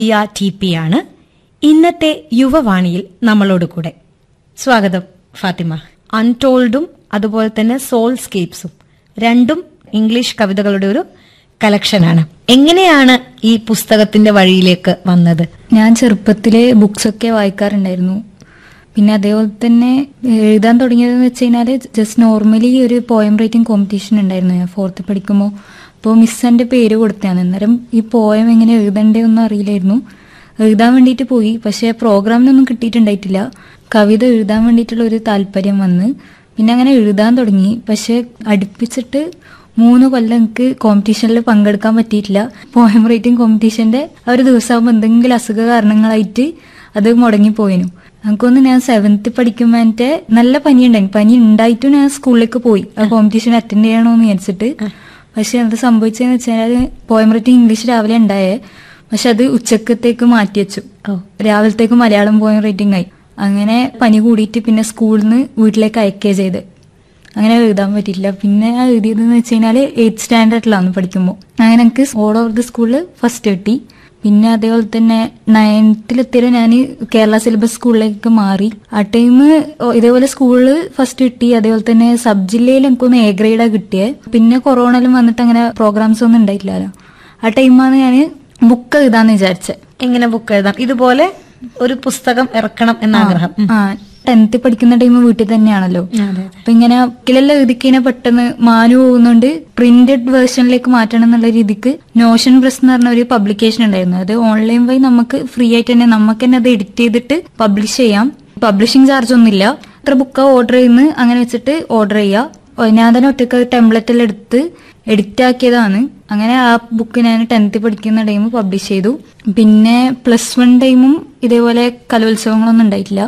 TP ആണ് ഇന്നത്തെ യുവവാണിയിൽ നമ്മളോട് കൂടെ. സ്വാഗതം ഫാത്തിമ. അൺടോൾഡും അതുപോലെ തന്നെ സോൾസ്കേപ്സും രണ്ടും ഇംഗ്ലീഷ് കവിതകളുടെ ഒരു കളക്ഷനാണ്. എങ്ങനെയാണ് ഈ പുസ്തകത്തിന്റെ വഴിയിലേക്ക് വന്നത്? ഞാൻ ചെറുപ്പത്തിലെ ബുക്സ് ഒക്കെ വായിക്കാറുണ്ടായിരുന്നു. പിന്നെ അതേപോലെ തന്നെ എഴുതാൻ തുടങ്ങിയതെന്ന് വെച്ച് കഴിഞ്ഞാല് ജസ്റ്റ് നോർമലി ഒരു പോയം റൈറ്റിംഗ് കോമ്പറ്റീഷൻ ഉണ്ടായിരുന്നു ഞാൻ 4th പഠിക്കുമ്പോൾ. അപ്പോൾ മിസ് എൻ്റെ പേര് കൊടുത്തതാണ്. അന്നേരം ഈ പോയം എങ്ങനെ എഴുതണ്ടേ ഒന്നും അറിയില്ലായിരുന്നു. എഴുതാൻ വേണ്ടിയിട്ട് പോയി, പക്ഷെ പ്രോഗ്രാമിനൊന്നും കിട്ടിയിട്ടുണ്ടായിട്ടില്ല. കവിത എഴുതാൻ വേണ്ടിയിട്ടുള്ള ഒരു താല്പര്യം വന്ന് പിന്നെ അങ്ങനെ എഴുതാൻ തുടങ്ങി. പക്ഷെ അടുപ്പിച്ചിട്ട് 3 കൊല്ലം എനിക്ക് കോമ്പറ്റീഷനിൽ പങ്കെടുക്കാൻ പറ്റിയിട്ടില്ല. പോയം റൈറ്റിംഗ് കോമ്പറ്റീഷന്റെ ഒരു ദിവസമാകുമ്പോൾ എന്തെങ്കിലും അസുഖ കാരണങ്ങളായിട്ട് അത് മുടങ്ങിപ്പോയിനു. എനിക്കൊന്ന് ഞാൻ 7th പഠിക്കുമ്പോൾ എൻ്റെ നല്ല പനി ഉണ്ടായിരുന്നു. പനി ഉണ്ടായിട്ടും ഞാൻ സ്കൂളിലേക്ക് പോയി ആ കോമ്പറ്റീഷൻ അറ്റൻഡ് ചെയ്യണമെന്ന് വിചാരിച്ചിട്ട്. പക്ഷെ അത് സംഭവിച്ചതെന്ന് വെച്ചാൽ പോയം റൈറ്റിംഗ് ഇംഗ്ലീഷ് രാവിലെ ഉണ്ടായേ, പക്ഷെ അത് ഉച്ചക്കത്തേക്ക് മാറ്റി വെച്ചു. രാവിലത്തേക്ക് മലയാളം പോയം റൈറ്റിംഗ് ആയി. അങ്ങനെ പനി കൂടിയിട്ട് പിന്നെ സ്കൂളിൽ നിന്ന് വീട്ടിലേക്ക് അയക്കുകയാണ് ചെയ്ത്. അങ്ങനെ എഴുതാൻ പറ്റിയില്ല. പിന്നെ ഞാൻ എഴുതിയതെന്ന് വെച്ച് കഴിഞ്ഞാല് 8th സ്റ്റാൻഡേർഡിലാണ് പഠിക്കുമ്പോൾ. അങ്ങനെ എനിക്ക് ഓൾ ഓവർ ദി സ്കൂളിൽ ഫസ്റ്റ് കിട്ടി. പിന്നെ അതേപോലെ തന്നെ 9th ഞാൻ കേരള സിലബസ് സ്കൂളിലേക്ക് മാറി. ആ ടൈം ഇതേപോലെ സ്കൂളിൽ ഫസ്റ്റ് കിട്ടി. അതേപോലെ തന്നെ സബ് ജില്ലയിൽ എനിക്കൊന്ന് A ഗ്രേഡാ കിട്ടിയത്. പിന്നെ കൊറോണയിലും വന്നിട്ട് അങ്ങനെ പ്രോഗ്രാംസ് ഒന്നും ഉണ്ടായിട്ടില്ലല്ലോ. ആ ടൈമാണ് ഞാൻ ബുക്ക് എഴുതാന്ന് വിചാരിച്ചത്. എങ്ങനെ ബുക്ക് എഴുതാം? ഇതുപോലെ ഒരു പുസ്തകം ഇറക്കണം എന്ന ആഗ്രഹം. 10th പഠിക്കുന്ന ടൈം വീട്ടിൽ തന്നെയാണല്ലോ. അപ്പൊ ഇങ്ങനെ ബുക്കിലെല്ലാം എഴുതിക്കഴിഞ്ഞാ പെട്ടെന്ന് മാനു പോകുന്നുണ്ട്. പ്രിന്റഡ് വേർഷനിലേക്ക് മാറ്റണം എന്നുള്ള രീതിക്ക് നോഷൻ പ്രസ് എന്ന് പറഞ്ഞ ഒരു പബ്ലിക്കേഷൻ ഉണ്ടായിരുന്നു. അത് ഓൺലൈൻ വഴി നമുക്ക് ഫ്രീ ആയിട്ട് തന്നെ നമുക്ക് തന്നെ അത് എഡിറ്റ് ചെയ്തിട്ട് പബ്ലിഷ് ചെയ്യാം. പബ്ലിഷിംഗ് ചാർജ് ഒന്നുമില്ല. എത്ര ബുക്കാ ഓർഡർ ചെയ്യുന്നു അങ്ങനെ വെച്ചിട്ട് ഓർഡർ ചെയ്യാം. ഞാൻ തന്നെ ഒറ്റക്ക് ടെംപ്ലേറ്റ് എല്ലാം എടുത്ത് എഡിറ്റ് ആക്കിയതാണ്. അങ്ങനെ ആ ബുക്ക് ഞാൻ 10th പഠിക്കുന്ന ടൈം പബ്ലിഷ് ചെയ്തു. പിന്നെ +1 ടൈമും ഇതേപോലെ കലോത്സവങ്ങളൊന്നും ഉണ്ടായിട്ടില്ല.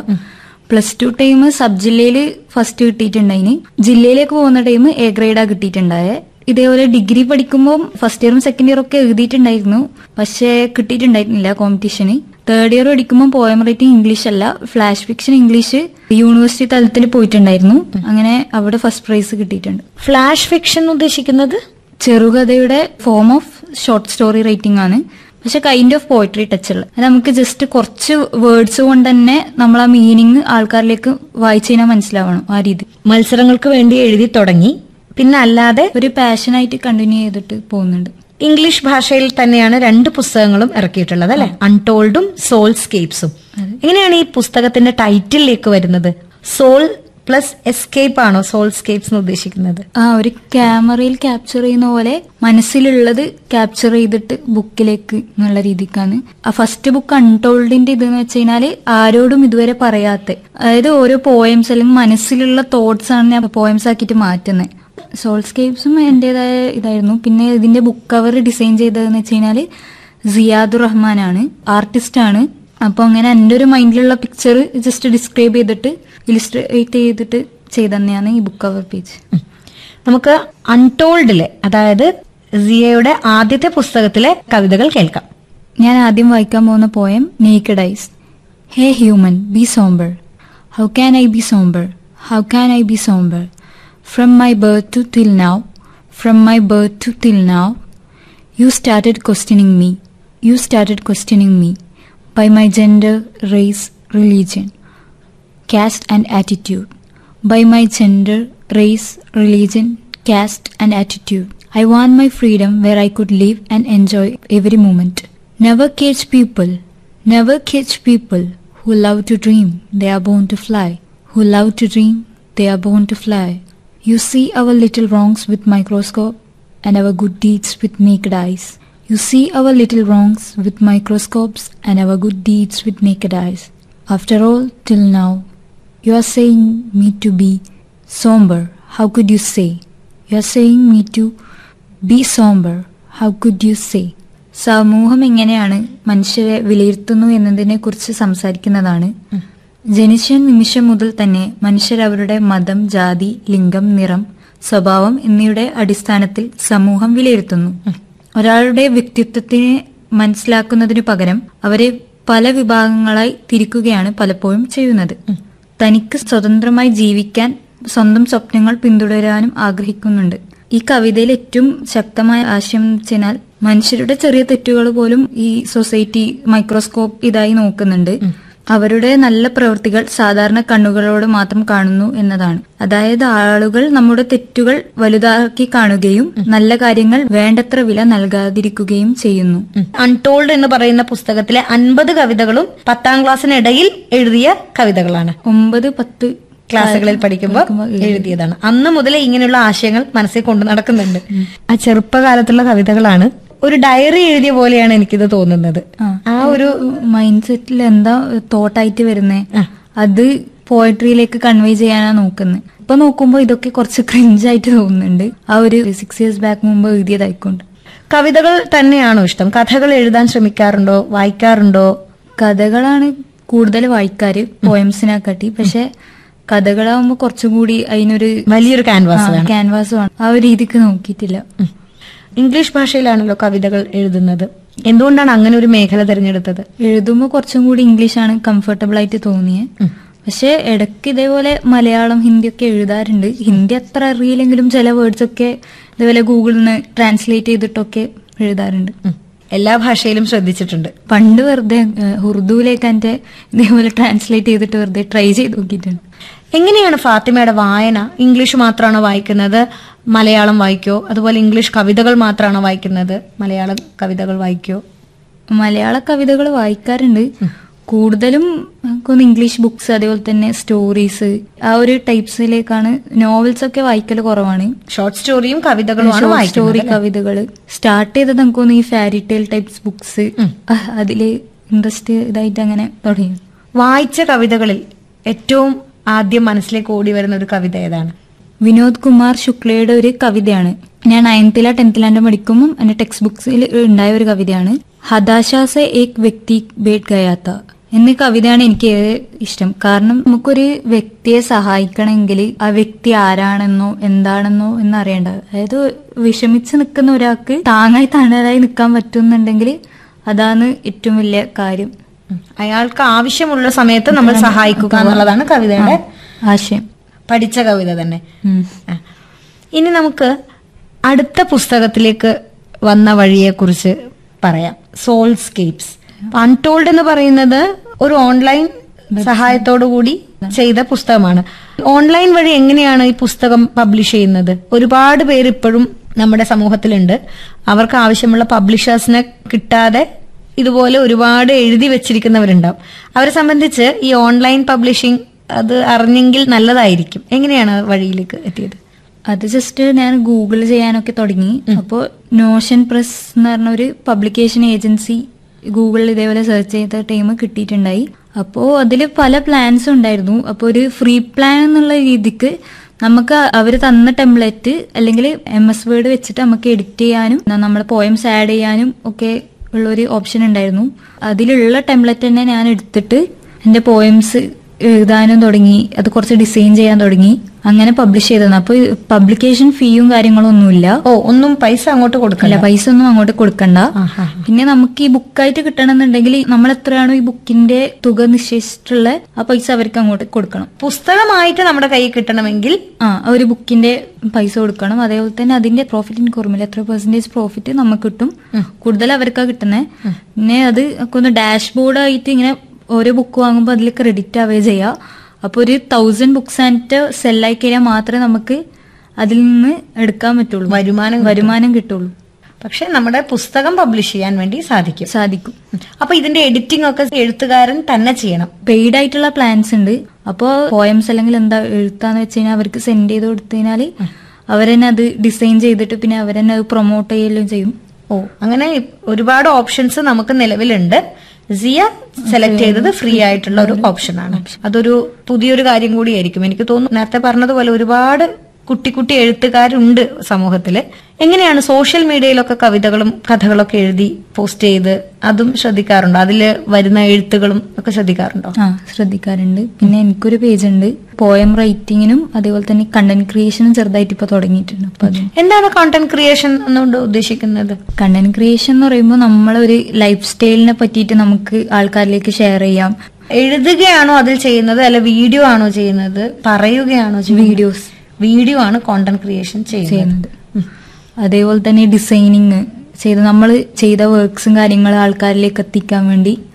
+2 ടൈം സബ് ജില്ലയിൽ ഫസ്റ്റ് കിട്ടിയിട്ടുണ്ടായിന്. ജില്ലയിലേക്ക് പോകുന്ന ടൈം A ഗ്രേഡാ കിട്ടിയിട്ടുണ്ടായേ. ഇതേപോലെ ഡിഗ്രി പഠിക്കുമ്പോൾ ഫസ്റ്റ് ഇയറും സെക്കൻഡ് ഇയറും ഒക്കെ എഴുതിയിട്ടുണ്ടായിരുന്നു, പക്ഷെ കിട്ടിയിട്ടുണ്ടായിരുന്നില്ല കോമ്പറ്റീഷന്. 3rd ഇയർ പഠിക്കുമ്പോൾ പോയം റൈറ്റിംഗ് ഇംഗ്ലീഷ് അല്ല, ഫ്ലാഷ് ഫിക്ഷൻ ഇംഗ്ലീഷ് യൂണിവേഴ്സിറ്റി തലത്തിൽ പോയിട്ടുണ്ടായിരുന്നു. അങ്ങനെ അവിടെ ഫസ്റ്റ് പ്രൈസ് കിട്ടിയിട്ടുണ്ട്. ഫ്ലാഷ് ഫിക്ഷൻ ഉദ്ദേശിക്കുന്നത് ചെറുകഥയുടെ form of short story writing ആണ്, പക്ഷെ കൈൻഡ് ഓഫ് പോയട്രി ടച്ച് ഉള്ള. നമുക്ക് ജസ്റ്റ് കുറച്ച് വേർഡ്സ് കൊണ്ട് തന്നെ നമ്മൾ ആ മീനിങ് ആൾക്കാരിലേക്ക് വായിച്ചു കഴിഞ്ഞാൽ മനസ്സിലാവണം. ആ രീതി മത്സരങ്ങൾക്ക് വേണ്ടി എഴുതി തുടങ്ങി, പിന്നെ അല്ലാതെ ഒരു പാഷനായിട്ട് കണ്ടിന്യൂ ചെയ്തിട്ട് പോകുന്നുണ്ട്. ഇംഗ്ലീഷ് ഭാഷയിൽ തന്നെയാണ് 2 പുസ്തകങ്ങളും ഇറക്കിയിട്ടുള്ളത് അല്ലെ? അൺടോൾഡും സോൾസ്കേപ്സും. എങ്ങനെയാണ് ഈ പുസ്തകത്തിന്റെ ടൈറ്റിലേക്ക് വരുന്നത്? സോൾ പ്ലസ് എസ്കേപ്പ് ആണോ സോൾസ്കേപ്സ് എന്ന് ഉദ്ദേശിക്കുന്നത്? ഒരു ക്യാമറയിൽ ക്യാപ്ചർ ചെയ്യുന്ന പോലെ മനസ്സിലുള്ളത് ക്യാപ്ചർ ചെയ്തിട്ട് ബുക്കിലേക്ക് എന്നുള്ള രീതിക്കാണ്. ആ ഫസ്റ്റ് ബുക്ക് അൺടോൾഡിന്റെ ഇതെന്ന് വെച്ച് കഴിഞ്ഞാല് ആരോടും ഇതുവരെ പറയാത്ത, അതായത് ഓരോ പോയംസ് അല്ലെങ്കിൽ മനസ്സിലുള്ള തോട്ട്സ് ആണ് ഞാൻ പോയംസ് ആക്കിയിട്ട് മാറ്റുന്നത്. സോൾസ്കേപ്സും എന്റേതായ ഇതായിരുന്നു. പിന്നെ ഇതിന്റെ ബുക്ക് കവർ ഡിസൈൻ ചെയ്തതെന്ന് വെച്ച് കഴിഞ്ഞാല് സിയാദുർ റഹ്മാനാണ്, ആർട്ടിസ്റ്റ് ആണ്. അപ്പൊ അങ്ങനെ എന്റെ ഒരു മൈൻഡിലുള്ള പിക്ചർ ജസ്റ്റ് ഡിസ്ക്രൈബ് ചെയ്തിട്ട് ഇലിസ്ട്രേറ്റ് ചെയ്തിട്ട് ചെയ്തന്നെയാണ് ഈ ബുക്ക് കവർ പേജ്. നമുക്ക് അൺടോൾഡിലെ, അതായത് സിയയുടെ ആദ്യത്തെ പുസ്തകത്തിലെ കവിതകൾ കേൾക്കാം. ഞാൻ ആദ്യം വായിക്കാൻ പോകുന്ന poem naked ice. Hey human, B sombre. How can I B sombre? How can I B sombre? From my birth to till now, from my birth to till now, you started questioning me. You started questioning me by my gender, race, religion, caste and attitude. By my gender, race, religion, caste and attitude. I want my freedom where I could live and enjoy every moment. Never cage people. Never cage people who love to dream. They are born to fly. Who love to dream. They are born to fly. You see our little wrongs with microscope and our good deeds with naked eyes. You see our little wrongs with microscopes and our good deeds with naked eyes. After all, till now, you are saying me to be somber. How could you say? You are saying me to be somber. How could you say? സമൂഹം എങ്ങനെയാണ് മനുഷ്യരെ വിലയിരുത്തുന്നു എന്നതിനെ കുറിച്ച് സംസാരിക്കുന്നതാണ്. ജനിച്ച നിമിഷം മുതൽ തന്നെ മനുഷ്യർ അവരുടെ മതം, ജാതി, ലിംഗം, നിറം, സ്വഭാവം എന്നിവയുടെ അടിസ്ഥാനത്തിൽ സമൂഹം വിലയിരുത്തുന്നു. ഒരാളുടെ വ്യക്തിത്വത്തിനെ മനസ്സിലാക്കുന്നതിനു പകരം അവരെ പല വിഭാഗങ്ങളായി തിരിക്കുകയാണ് പലപ്പോഴും ചെയ്യുന്നത്. തനിക്ക് സ്വതന്ത്രമായി ജീവിക്കാൻ, സ്വന്തം സ്വപ്നങ്ങൾ പിന്തുടരാനും ആഗ്രഹിക്കുന്നുണ്ട്. ഈ കവിതയിൽ ഏറ്റവും ശക്തമായ ആശയം എന്ന് വെച്ചാൽ മനുഷ്യരുടെ ചെറിയ തെറ്റുകൾ പോലും ഈ സൊസൈറ്റി മൈക്രോസ്കോപ്പ് ഇതായി നോക്കുന്നുണ്ട്. അവരുടെ നല്ല പ്രവൃത്തികൾ സാധാരണ കണ്ണുകളോട് മാത്രം കാണുന്നു എന്നതാണ്. അതായത് ആളുകൾ നമ്മുടെ തെറ്റുകൾ വലുതാക്കി കാണുകയും നല്ല കാര്യങ്ങൾ വേണ്ടത്ര വില നൽകാതിരിക്കുകയും ചെയ്യുന്നു. അൺടോൾഡ് എന്ന് പറയുന്ന പുസ്തകത്തിലെ 50 കവിതകളും 10ാം ക്ലാസ്സിനിടയിൽ എഴുതിയ കവിതകളാണ്. 9-10 ക്ലാസ്സുകളിൽ പഠിക്കുമ്പോൾ എഴുതിയതാണ്. അന്ന് മുതലേ ഇങ്ങനെയുള്ള ആശയങ്ങൾ മനസ്സിൽ കൊണ്ടു നടക്കുന്നുണ്ട്. ആ ചെറുപ്പകാലത്തുള്ള കവിതകളാണ്. ഒരു ഡയറി എഴുതിയ പോലെയാണ് എനിക്കിത് തോന്നുന്നത്. ആ ഒരു മൈൻഡ് സെറ്റിൽ എന്താ തോട്ടായിട്ട് വരുന്നേ അത് പോയട്രിയിലേക്ക് കൺവേ ചെയ്യാനാ നോക്കുന്നത്. ഇപ്പൊ നോക്കുമ്പോ ഇതൊക്കെ കുറച്ച് ക്രിഞ്ചായിട്ട് തോന്നുന്നുണ്ട്. ആ ഒരു 6 years ബാക്ക് മുമ്പ് എഴുതിയതായിക്കൊണ്ട്. കവിതകൾ തന്നെയാണോ ഇഷ്ടം? കഥകൾ എഴുതാൻ ശ്രമിക്കാറുണ്ടോ? വായിക്കാറുണ്ടോ? കഥകളാണ് കൂടുതൽ വായിക്കാറ് പോയംസിനെക്കാട്ടി. പക്ഷെ കഥകളാവുമ്പോ കുറച്ചുകൂടി അതിനൊരു വലിയൊരു ക്യാൻവാസുമാണ്. ആ ഒരു രീതിക്ക് നോക്കിയിട്ടില്ല. ഇംഗ്ലീഷ് ഭാഷയിലാണല്ലോ കവിതകൾ എഴുതുന്നത്. എന്തുകൊണ്ടാണ് അങ്ങനെ ഒരു മേഖല തിരഞ്ഞെടുത്തത്? എഴുതുമ്പോൾ കുറച്ചും കൂടി ഇംഗ്ലീഷാണ് കംഫർട്ടബിൾ ആയിട്ട് തോന്നിയത്. പക്ഷെ ഇടയ്ക്ക് ഇതേപോലെ മലയാളം, ഹിന്ദി ഒക്കെ എഴുതാറുണ്ട്. ഹിന്ദി അത്ര അറിയില്ലെങ്കിലും ചില വേർഡ്സ് ഒക്കെ ഇതേപോലെ ഗൂഗിളിൽ നിന്ന് ട്രാൻസ്ലേറ്റ് ചെയ്തിട്ടൊക്കെ എഴുതാറുണ്ട്. എല്ലാ ഭാഷയിലും ശ്രദ്ധിച്ചിട്ടുണ്ട്. പണ്ട് വെറുതെ ഉറുദുവിലേക്ക് എന്റെ ഇതേപോലെ ട്രാൻസ്ലേറ്റ് ചെയ്തിട്ട് വെറുതെ ട്രൈ ചെയ്ത് നോക്കിയിട്ടുണ്ട്. എങ്ങനെയാണ് ഫാത്തിമയുടെ വായന? ഇംഗ്ലീഷ് മാത്രമാണോ വായിക്കുന്നത്? മലയാളം വായിക്കോ? അതുപോലെ ഇംഗ്ലീഷ് കവിതകൾ മാത്രമാണോ വായിക്കുന്നത്? മലയാളം കവിതകൾ വായിക്കോ? മലയാള കവിതകൾ വായിക്കാറുണ്ട്. കൂടുതലും ഇംഗ്ലീഷ് ബുക്സ്, അതേപോലെ തന്നെ സ്റ്റോറീസ്, ആ ഒരു ടൈപ്സിലേക്കാണ്. നോവൽസ് ഒക്കെ വായിക്കൽ കുറവാണ്. ഷോർട്ട് സ്റ്റോറിയും കവിതകളുമാണ്. സ്റ്റോറി കവിതകൾ സ്റ്റാർട്ട് ചെയ്തത് നമുക്കൊന്ന് ഈ ഫാരി ടെയിൽ ടൈപ്സ് ബുക്സ്, അതില് ഇൻട്രസ്റ്റ് ഇതായിട്ട് അങ്ങനെ തുടങ്ങി. വായിച്ച കവിതകളിൽ ഏറ്റവും ആദ്യം മനസ്സിലേക്ക് ഓടി വരുന്ന ഒരു കവിത ഏതാണ്? വിനോദ് കുമാർ ശുക്ലയുടെ ഒരു കവിതയാണ്. ഞാൻ 9th 10th പഠിക്കുമ്പോൾ എന്റെ ടെക്സ്റ്റ് ബുക്സിൽ ഉണ്ടായ ഒരു കവിതയാണ്. ഹതാശാസെ ഏക് വ്യക്തി ബേഠ് ഗയാത്ത എന്ന കവിതയാണ് എനിക്ക് ഏറെ ഇഷ്ടം. കാരണം നമുക്കൊരു വ്യക്തിയെ സഹായിക്കണമെങ്കിൽ ആ വ്യക്തി ആരാണെന്നോ എന്താണെന്നോ എന്നറിയേണ്ടത്. അതായത് വിഷമിച്ച് നിൽക്കുന്ന ഒരാൾക്ക് താങ്ങായി തണലായി നിൽക്കാൻ പറ്റുന്നുണ്ടെങ്കിൽ അതാണ് ഏറ്റവും വലിയ കാര്യം. അയാൾക്ക് ആവശ്യമുള്ള സമയത്ത് നമ്മൾ സഹായിക്കുക എന്നുള്ളതാണ് കവിതയുടെ ആശയം. പഠിച്ച കവിത തന്നെ. ഇനി നമുക്ക് അടുത്ത പുസ്തകത്തിലേക്ക് വന്ന വഴിയെ കുറിച്ച് പറയാം. സോൾസ്കേപ്സ്. അൺടോൾഡ് എന്ന് പറയുന്നത് ഒരു ഓൺലൈൻ സഹായത്തോടു കൂടി ചെയ്ത പുസ്തകമാണ്. ഓൺലൈൻ വഴി എങ്ങനെയാണ് ഈ പുസ്തകം പബ്ലിഷ് ചെയ്യുന്നത്? ഒരുപാട് പേര് ഇപ്പോഴും നമ്മുടെ സമൂഹത്തിലുണ്ട്. അവർക്ക് ആവശ്യമുള്ള പബ്ലിഷേഴ്സിനെ കിട്ടാതെ ഇതുപോലെ ഒരുപാട് എഴുതി വെച്ചിരിക്കുന്നവരുണ്ടാവും. അവരെ സംബന്ധിച്ച് ഈ ഓൺലൈൻ പബ്ലിഷിംഗ് അത് അറിഞ്ഞെങ്കിൽ നല്ലതായിരിക്കും. എങ്ങനെയാണ് വഴിയിലേക്ക് എത്തിയത്? അത് ജസ്റ്റ് ഞാൻ ഗൂഗിൾ ചെയ്യാനൊക്കെ തുടങ്ങി. അപ്പോൾ നോഷൻ പ്രസ് എന്ന് പറഞ്ഞ ഒരു പബ്ലിക്കേഷൻ ഏജൻസി ഗൂഗിളിൽ ഇതേപോലെ സെർച്ച് ചെയ്ത ടൈം കിട്ടിയിട്ടുണ്ടായി. അപ്പോൾ അതിൽ പല പ്ലാൻസും ഉണ്ടായിരുന്നു. അപ്പോൾ ഒരു ഫ്രീ പ്ലാൻ എന്നുള്ള രീതിക്ക് നമുക്ക് അവർ തന്ന ടെംപ്ലേറ്റ് അല്ലെങ്കിൽ MS Word വെച്ചിട്ട് നമുക്ക് എഡിറ്റ് ചെയ്യാനും നമ്മുടെ പോയംസ് ആഡ് ചെയ്യാനും ഒക്കെ ഉള്ളൊരു ഓപ്ഷൻ ഉണ്ടായിരുന്നു. അതിലുള്ള ടെംപ്ലേറ്റ് തന്നെ ഞാൻ എടുത്തിട്ട് എന്റെ പോയംസ് എഴുതാനും തുടങ്ങി. അത് കുറച്ച് ഡിസൈൻ ചെയ്യാൻ തുടങ്ങി. അങ്ങനെ പബ്ലിഷ് ചെയ്തതാണ്. അപ്പൊ പബ്ലിക്കേഷൻ ഫീയും കാര്യങ്ങളും ഒന്നുമില്ല. ഒന്നും പൈസ അങ്ങോട്ട് കൊടുക്കണ്ട. പൈസ ഒന്നും അങ്ങോട്ട് കൊടുക്കണ്ട. പിന്നെ നമുക്ക് ഈ ബുക്കായിട്ട് കിട്ടണമെന്നുണ്ടെങ്കിൽ നമ്മൾ എത്രയാണോ ഈ ബുക്കിന്റെ തുക നിശ്ചയിച്ചിട്ടുള്ള ആ പൈസ അവർക്ക് അങ്ങോട്ട് കൊടുക്കണം. പുസ്തകമായിട്ട് നമ്മുടെ കയ്യിൽ കിട്ടണമെങ്കിൽ ഒരു ബുക്കിന്റെ പൈസ കൊടുക്കണം. അതേപോലെ തന്നെ അതിന്റെ പ്രോഫിറ്റ് എനിക്ക് ഓർമ്മയില്ല, എത്ര % പ്രോഫിറ്റ് നമുക്ക് കിട്ടും. കൂടുതൽ അവർക്കാ കിട്ടുന്നത്. പിന്നെ അത് ഒന്ന് ഡാഷ്ബോർഡ് ആയിട്ട് ഇങ്ങനെ ഓരോ ബുക്ക് വാങ്ങുമ്പോൾ അതിൽ ക്രെഡിറ്റ് ആവുക ചെയ്യാം. അപ്പൊ ഒരു 1000 ബുക്സ് ആയിട്ട് സെല്ലായി കഴിഞ്ഞാൽ മാത്രമേ നമുക്ക് അതിൽ നിന്ന് എടുക്കാൻ പറ്റുള്ളൂ, വരുമാനം കിട്ടുള്ളൂ. പക്ഷെ നമ്മുടെ പുസ്തകം പബ്ലിഷ് ചെയ്യാൻ വേണ്ടി സാധിക്കും. അപ്പൊ ഇതിന്റെ എഡിറ്റിംഗ് ഒക്കെ എഴുത്തുകാരൻ തന്നെ ചെയ്യണം. പെയ്ഡ് ആയിട്ടുള്ള പ്ലാൻസ് ഉണ്ട്. അപ്പോ പോയംസ് അല്ലെങ്കിൽ എന്താ എഴുത്താന്ന് വെച്ച് കഴിഞ്ഞാൽ അവർക്ക് സെൻഡ് ചെയ്ത് കൊടുത്തു കഴിഞ്ഞാല് അവരെന്നെ അത് ഡിസൈൻ ചെയ്തിട്ട് പിന്നെ അവരെന്നെ അത് പ്രൊമോട്ട് ചെയ്യലും ചെയ്യും. അങ്ങനെ ഒരുപാട് ഓപ്ഷൻസ് നമുക്ക് നിലവിലുണ്ട്. സിയ സെലക്ട് ചെയ്തത് ഫ്രീ ആയിട്ടുള്ള ഒരു ഓപ്ഷനാണ്. അതൊരു പുതിയൊരു കാര്യം കൂടിയായിരിക്കും. എനിക്ക് തോന്നുന്നു നേരത്തെ പറഞ്ഞതുപോലെ ഒരുപാട് കുട്ടി എഴുത്തുകാരുണ്ട് സമൂഹത്തില്. എങ്ങനെയാണ് സോഷ്യൽ മീഡിയയിലൊക്കെ കവിതകളും കഥകളൊക്കെ എഴുതി പോസ്റ്റ് ചെയ്ത് അതും ശ്രദ്ധിക്കാറുണ്ടോ? അതില് വരുന്ന എഴുത്തുകളും ഒക്കെ ശ്രദ്ധിക്കാറുണ്ടോ? ശ്രദ്ധിക്കാറുണ്ട്. പിന്നെ എനിക്കൊരു പേജ് ഉണ്ട് പോയം റൈറ്റിങ്ങിനും അതേപോലെ തന്നെ കണ്ടന്റ് ക്രിയേഷനും ചെറുതായിട്ട് ഇപ്പൊ തുടങ്ങിയിട്ടുണ്ട്. അപ്പൊ എന്താണ് കണ്ടന്റ് ക്രിയേഷൻ എന്നുകൊണ്ട് ഉദ്ദേശിക്കുന്നത്? കണ്ടന്റ് ക്രിയേഷൻ എന്ന് പറയുമ്പോൾ നമ്മളൊരു ലൈഫ് സ്റ്റൈലിനെ പറ്റിയിട്ട് നമുക്ക് ആൾക്കാരിലേക്ക് ഷെയർ ചെയ്യാം. എഴുതുകയാണോ അതിൽ ചെയ്യുന്നത്, അല്ല വീഡിയോ ആണോ ചെയ്യുന്നത്, പറയുകയാണോ? വീഡിയോ ആണ് കോണ്ടന്റ് ക്രിയേഷൻ ചെയ്യുന്നത്. അതേപോലെ തന്നെ ഡിസൈനിങ്, ചെയ്ത് നമ്മൾ ചെയ്ത വർക്ക്സും കാര്യങ്ങളും ആൾക്കാരിലേക്ക് എത്തിക്കാൻ വേണ്ടി